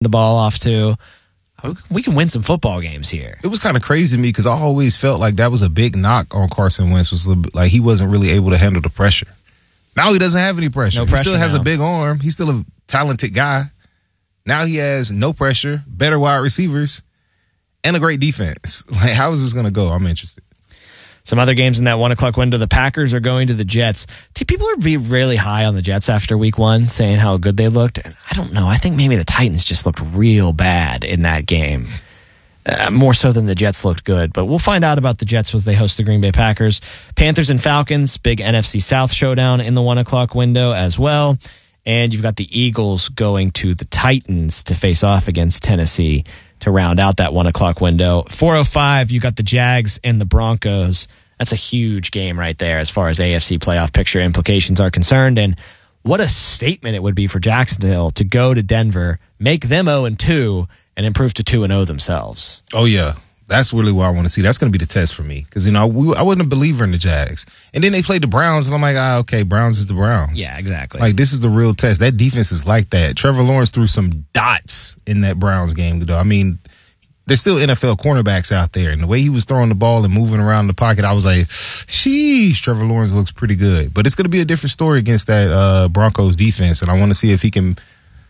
the ball off to. We can win some football games here. It was kind of crazy to me because I always felt like that was a big knock on Carson Wentz, was like he wasn't really able to handle the pressure. Now he doesn't have any pressure. No pressure. He still has now. a big arm. He's still a talented guy. Now he has no pressure, better wide receivers, and a great defense. Like, how is this going to go? I'm interested. Some other games in that 1 o'clock window. The Packers are going to the Jets. People are being really high on the Jets after week 1, saying how good they looked. And I don't know. I think maybe the Titans just looked real bad in that game. More so than the Jets looked good. But we'll find out about the Jets as they host the Green Bay Packers. Panthers and Falcons, big NFC South showdown in the 1 o'clock window as well. And you've got the Eagles going to the Titans to face off against Tennessee to round out that 1 o'clock window. 4:05, you got the Jags and the Broncos. That's a huge game right there as far as AFC playoff picture implications are concerned. And what a statement it would be for Jacksonville to go to Denver, make them 0-2, and improve to 2-0 themselves. Oh, yeah. That's really what I want to see. That's going to be the test for me. Because, I wasn't a believer in the Jags. And then they played the Browns, and I'm like, okay, Browns is the Browns. Yeah, exactly. Like, this is the real test. That defense is like that. Trevor Lawrence threw some dots in that Browns game, though. I mean, there's still NFL cornerbacks out there. And the way he was throwing the ball and moving around the pocket, I was like, sheesh, Trevor Lawrence looks pretty good. But it's going to be a different story against that Broncos defense. And I want to see if he can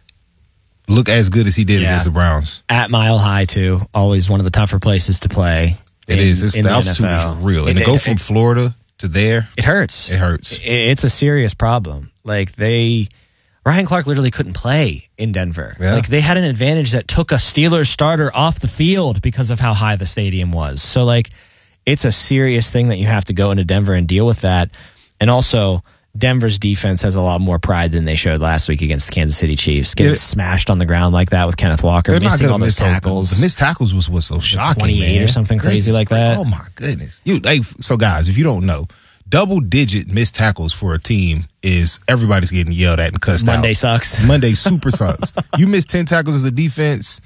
look as good as he did against the Browns. At Mile High, too. Always one of the tougher places to play. It is. It's the altitude is real. And to go from Florida to there. It hurts. It hurts. It's a serious problem. Like, Ryan Clark literally couldn't play in Denver. Yeah. Like, they had an advantage that took a Steelers starter off the field because of how high the stadium was. So, like, it's a serious thing that you have to go into Denver and deal with that. And also, Denver's defense has a lot more pride than they showed last week against the Kansas City Chiefs. Getting smashed on the ground like that with Kenneth Walker, missing all those tackles. The missed tackles was what's so shocking, 28 man. or something crazy like that. Oh, my goodness. So, guys, if you don't know, double-digit missed tackles for a team is everybody's getting yelled at and cussed out. Monday sucks. Monday super sucks. You miss 10 tackles as a defense,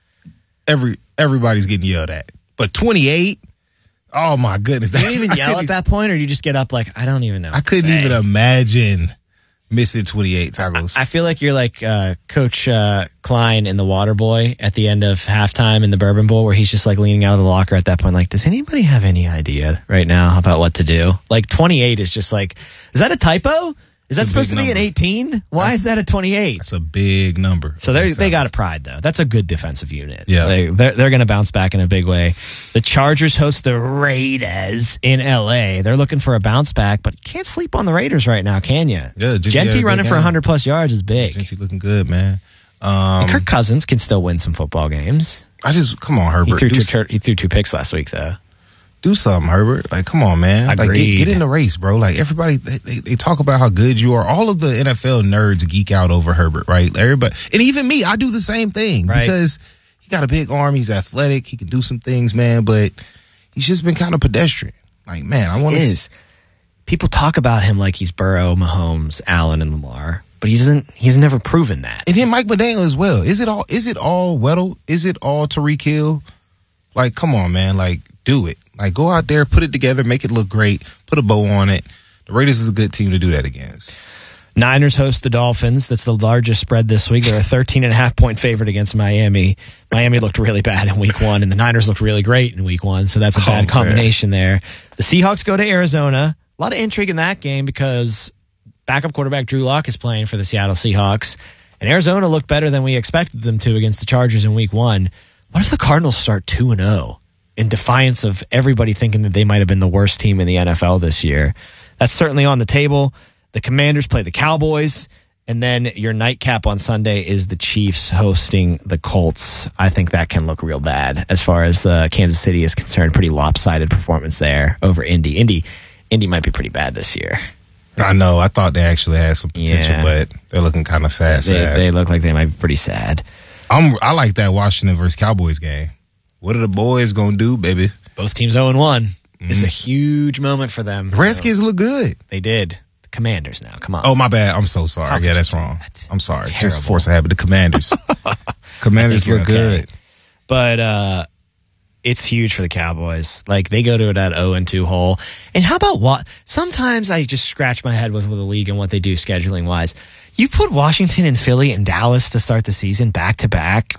everybody's getting yelled at. But 28? Oh, my goodness. Do you even yell at that point, or do you just get up like, I don't even know? I couldn't even imagine missing 28 tackles. I feel like you're like Coach Klein in The Waterboy at the end of halftime in the Bourbon Bowl, where he's just like leaning out of the locker at that point, like, does anybody have any idea right now about what to do? Like, 28 is just like, is that a typo? Is that supposed to be an 18? Why is that a 28? That's a big number. So they got a pride, though. That's a good defensive unit. Yeah. They're going to bounce back in a big way. The Chargers host the Raiders in L.A. They're looking for a bounce back, but you can't sleep on the Raiders right now, can you? Yeah, Genty running for 100-plus yards is big. Genty looking good, man. And Kirk Cousins can still win some football games. Come on, Herbert. He threw 2 picks last week, though. Do something, Herbert. Like, come on, man. Agreed. Like, get in the race, bro. Like, everybody, they talk about how good you are. All of the NFL nerds geek out over Herbert, right? Everybody, and even me, I do the same thing. Right. Because he got a big arm, he's athletic, he can do some things, man, but he's just been kind of pedestrian. Like, man, I want to. People talk about him like he's Burrow, Mahomes, Allen, and Lamar, but he's never proven that. And then Mike McDaniel as well. Is it all Weddle? Is it all Tyreek Hill? Like, come on, man. Like, do it. Like, go out there, put it together, make it look great, put a bow on it. The Raiders is a good team to do that against. Niners host the Dolphins. That's the largest spread this week. They're a 13.5-point favorite against Miami. Miami looked really bad in week 1, and the Niners looked really great in week 1, so that's a bad combination there. The Seahawks go to Arizona. A lot of intrigue in that game because backup quarterback Drew Lock is playing for the Seattle Seahawks, and Arizona looked better than we expected them to against the Chargers in week 1. What if the Cardinals start 2-0? In defiance of everybody thinking that they might have been the worst team in the NFL this year. That's certainly on the table. The Commanders play the Cowboys, and then your nightcap on Sunday is the Chiefs hosting the Colts. I think that can look real bad as far as Kansas City is concerned. Pretty lopsided performance there over Indy. Indy might be pretty bad this year. I know. I thought they actually had some potential, but they're looking kind of sad. They look like they might be pretty sad. I like that Washington versus Cowboys game. What are the boys going to do, baby? Both teams 0-1. It's a huge moment for them. The Redskins look good. They did. The Commanders now. Come on. Oh, my bad. I'm so sorry. Yeah, that's wrong. I'm sorry. Terrible. Just force a habit. The Commanders. Commanders look good. But it's huge for the Cowboys. Like, they go to that 0-2 hole. And how about what? Sometimes I just scratch my head with the league and what they do scheduling-wise. You put Washington and Philly and Dallas to start the season back to back